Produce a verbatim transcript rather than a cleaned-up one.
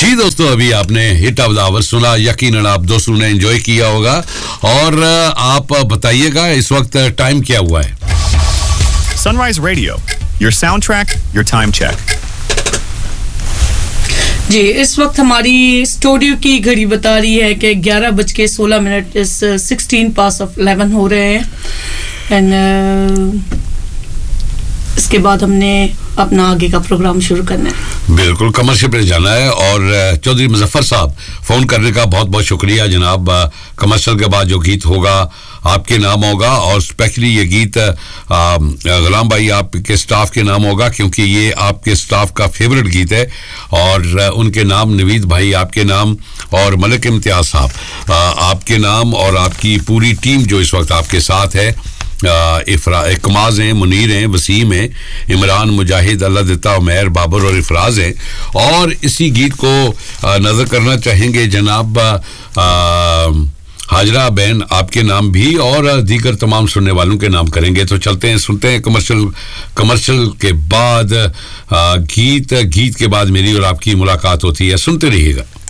जी दोस्तों, अभी आपने हिट ऑफ द आवर सुना, यकीनन आप दोस्तों ने एंजॉय किया होगा। और आप बताइएगा इस वक्त टाइम क्या हुआ है। Sunrise Radio, your soundtrack, your time check. जी, इस वक्त हमारी स्टूडियो की घड़ी बता रही है कि ग्यारह बज के सोलह मिनट इस सिक्सटीन पास ऑफ इलेवन हो रहे हैं। एंड इसके बाद हमने अपना आगे का प्रोग्राम शुरू करना है। बिल्कुल, कमर्शियल पे जाना है। और चौधरी मुजफ्फर साहब, फोन करने का बहुत बहुत शुक्रिया जनाब। कमर्शियल के बाद जो गीत होगा आपके नाम होगा, और स्पेशली ये गीत गुलाम भाई आपके स्टाफ के नाम होगा, क्योंकि ये आपके स्टाफ का फेवरेट गीत है। और उनके नाम नवीद भाई आपके नाम, और मलिक इम्तियाज साहब आपके नाम, और आपकी पूरी टीम जो इस वक्त आपके साथ है। इकमाज हैं, मुनीर हैं, वसीम हैं, इमरान, मुजाहिद, अल्लाह दिता, उमैर, बाबर और इफराज हैं। और इसी गीत को नज़र करना चाहेंगे जनाब हाजरा बहन आपके नाम भी, और दीगर तमाम सुनने वालों के नाम करेंगे। तो चलते हैं, सुनते हैं कमर्शियल। कमर्शियल के बाद गीत, गीत के बाद मेरी और आपकी मुलाकात होती है। सुनते रहिएगा।